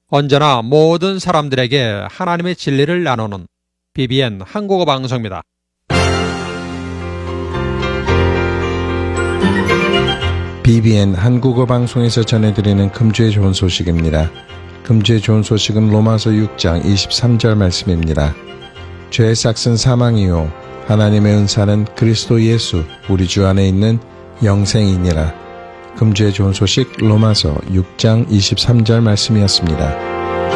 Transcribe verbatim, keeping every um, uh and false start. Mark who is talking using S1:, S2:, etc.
S1: 언제나 모든 사람들에게 하나님의 진리를 나누는 비비엔 한국어 방송입니다.
S2: 비비엔 한국어 방송에서 전해드리는 금주의 좋은 소식입니다. 금주의 좋은 소식은 로마서 육 장 이십삼 절 말씀입니다. 죄의 삭은 사망이요 하나님의 은사는 그리스도 예수 우리 주 안에 있는 영생이니라. 금주의 좋은 소식 로마서 육 장 이십삼 절 말씀이었습니다.